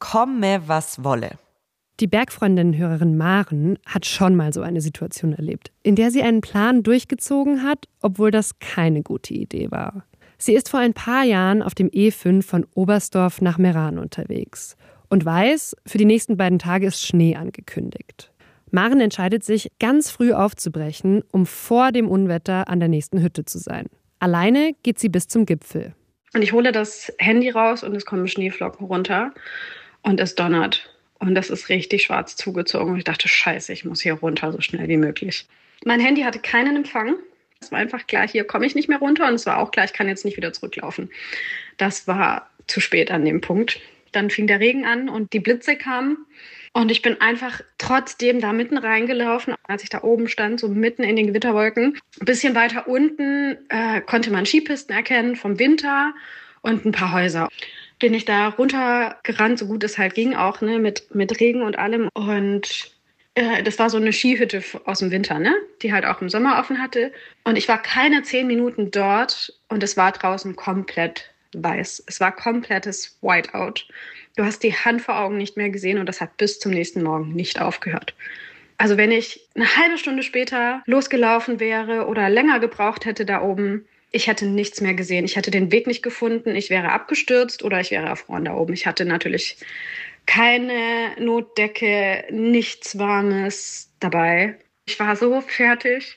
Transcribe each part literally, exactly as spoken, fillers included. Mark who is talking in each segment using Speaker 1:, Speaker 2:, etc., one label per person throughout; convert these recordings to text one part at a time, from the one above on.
Speaker 1: komme, was wolle.
Speaker 2: Die Bergfreundin-Hörerin Maren hat schon mal so eine Situation erlebt, in der sie einen Plan durchgezogen hat, obwohl das keine gute Idee war. Sie ist vor ein paar Jahren auf dem E fünf von Oberstdorf nach Meran unterwegs und weiß, für die nächsten beiden Tage ist Schnee angekündigt. Maren entscheidet sich, ganz früh aufzubrechen, um vor dem Unwetter an der nächsten Hütte zu sein. Alleine geht sie bis zum Gipfel.
Speaker 3: Und ich hole das Handy raus und es kommen Schneeflocken runter und es donnert. Und das ist richtig schwarz zugezogen. Und ich dachte, scheiße, ich muss hier runter, so schnell wie möglich. Mein Handy hatte keinen Empfang. Es war einfach klar, hier komme ich nicht mehr runter. Und es war auch klar, ich kann jetzt nicht wieder zurücklaufen. Das war zu spät an dem Punkt. Dann fing der Regen an und die Blitze kamen. Und ich bin einfach trotzdem da mitten reingelaufen, als ich da oben stand, so mitten in den Gewitterwolken. Ein bisschen weiter unten äh, konnte man Skipisten erkennen vom Winter und ein paar Häuser. Bin ich da runtergerannt, so gut es halt ging, auch ne, mit, mit Regen und allem. Und äh, das war so eine Skihütte aus dem Winter, ne, die halt auch im Sommer offen hatte. Und ich war keine zehn Minuten dort und es war draußen komplett weiß. Es war komplettes Whiteout. Du hast die Hand vor Augen nicht mehr gesehen und das hat bis zum nächsten Morgen nicht aufgehört. Also wenn ich eine halbe Stunde später losgelaufen wäre oder länger gebraucht hätte da oben, ich hätte nichts mehr gesehen. Ich hätte den Weg nicht gefunden. Ich wäre abgestürzt oder ich wäre erfroren da oben. Ich hatte natürlich keine Notdecke, nichts Warmes dabei. Ich war so fertig.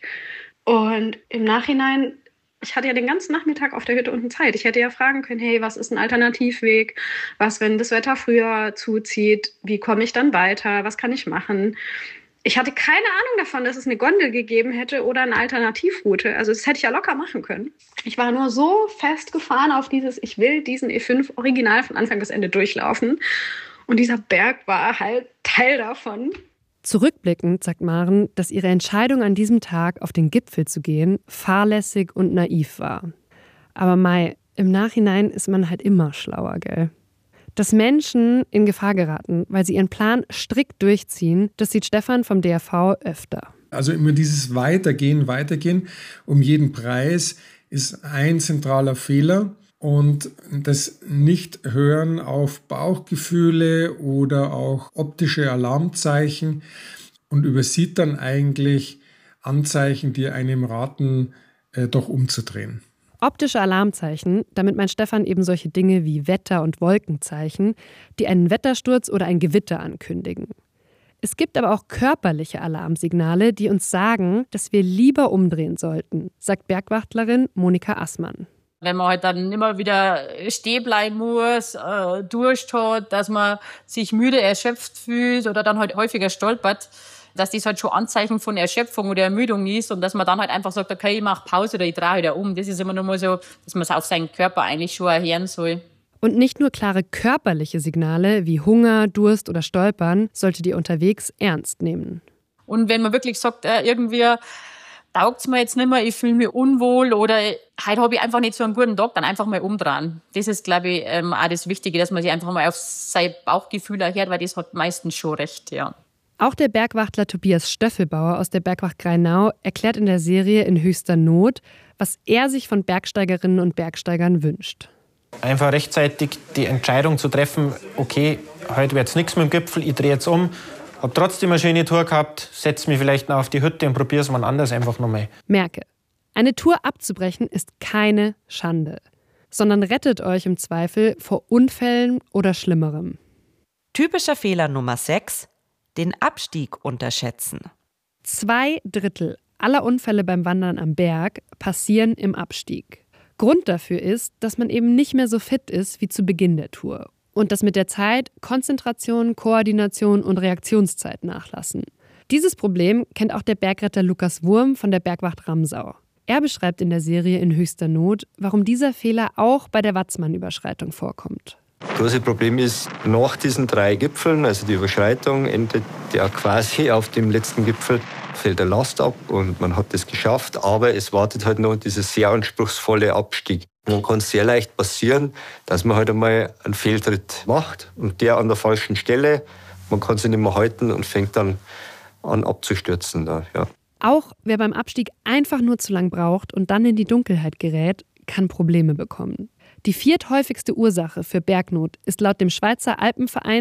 Speaker 3: Und im Nachhinein, ich hatte ja den ganzen Nachmittag auf der Hütte unten Zeit. Ich hätte ja fragen können, hey, was ist ein Alternativweg? Was, wenn das Wetter früher zuzieht? Wie komme ich dann weiter? Was kann ich machen? Ich hatte keine Ahnung davon, dass es eine Gondel gegeben hätte oder eine Alternativroute. Also das hätte ich ja locker machen können. Ich war nur so festgefahren auf dieses, ich will diesen E fünf original von Anfang bis Ende durchlaufen. Und dieser Berg war halt Teil davon.
Speaker 2: Zurückblickend sagt Maren, dass ihre Entscheidung an diesem Tag auf den Gipfel zu gehen fahrlässig und naiv war. Aber Mai, im Nachhinein ist man halt immer schlauer, gell? Dass Menschen in Gefahr geraten, weil sie ihren Plan strikt durchziehen, das sieht Stefan vom D R V öfter.
Speaker 4: Also immer dieses Weitergehen, Weitergehen um jeden Preis ist ein zentraler Fehler. Und das Nicht-Hören auf Bauchgefühle oder auch optische Alarmzeichen und übersieht dann eigentlich Anzeichen, die einem raten, äh, doch umzudrehen.
Speaker 2: Optische Alarmzeichen, damit meint Stefan eben solche Dinge wie Wetter- und Wolkenzeichen, die einen Wettersturz oder ein Gewitter ankündigen. Es gibt aber auch körperliche Alarmsignale, die uns sagen, dass wir lieber umdrehen sollten, sagt Bergwachtlerin Monika Assmann.
Speaker 5: Wenn man halt dann immer wieder stehen bleiben muss, äh, Durst hat, dass man sich müde, erschöpft fühlt oder dann halt häufiger stolpert, dass das halt schon Anzeichen von Erschöpfung oder Ermüdung ist und dass man dann halt einfach sagt, okay, ich mache Pause oder ich drehe wieder um. Das ist immer noch mal so, dass man es auf seinen Körper eigentlich schon erhören soll.
Speaker 2: Und nicht nur klare körperliche Signale wie Hunger, Durst oder Stolpern solltet ihr unterwegs ernst nehmen.
Speaker 5: Und wenn man wirklich sagt, äh, irgendwie taugt's mir jetzt nicht mehr, ich fühle mich unwohl oder heute habe ich einfach nicht so einen guten Tag, dann einfach mal umdrehen. Das ist, glaube ich, ähm, auch das Wichtige, dass man sich einfach mal auf sein Bauchgefühl erhört, weil das hat meistens schon recht, ja.
Speaker 2: Auch der Bergwachtler Tobias Stöffelbauer aus der Bergwacht Grainau erklärt in der Serie In höchster Not, was er sich von Bergsteigerinnen und Bergsteigern wünscht.
Speaker 6: Einfach rechtzeitig die Entscheidung zu treffen, okay, heute wird's nichts mit dem Gipfel, ich drehe jetzt um. Hab trotzdem eine schöne Tour gehabt, setze mich vielleicht noch auf die Hütte und probiere es mal anders einfach nochmal.
Speaker 2: Merke, eine Tour abzubrechen ist keine Schande, sondern rettet euch im Zweifel vor Unfällen oder Schlimmerem.
Speaker 1: Typischer Fehler Nummer sechs, den Abstieg unterschätzen.
Speaker 2: Zwei Drittel aller Unfälle beim Wandern am Berg passieren im Abstieg. Grund dafür ist, dass man eben nicht mehr so fit ist wie zu Beginn der Tour. Und dass mit der Zeit Konzentration, Koordination und Reaktionszeit nachlassen. Dieses Problem kennt auch der Bergretter Lukas Wurm von der Bergwacht Ramsau. Er beschreibt in der Serie In höchster Not, warum dieser Fehler auch bei der Watzmann-Überschreitung vorkommt.
Speaker 7: Das große Problem ist, nach diesen drei Gipfeln, also die Überschreitung, endet ja quasi auf dem letzten Gipfel, fällt der Last ab und man hat es geschafft, aber es wartet halt noch dieser sehr anspruchsvolle Abstieg. Dann kann es sehr leicht passieren, dass man halt einmal einen Fehltritt macht und der an der falschen Stelle, man kann sich nicht mehr halten und fängt dann an abzustürzen. Da, ja.
Speaker 2: Auch wer beim Abstieg einfach nur zu lang braucht und dann in die Dunkelheit gerät, kann Probleme bekommen. Die vierthäufigste Ursache für Bergnot ist laut dem Schweizer Alpenverein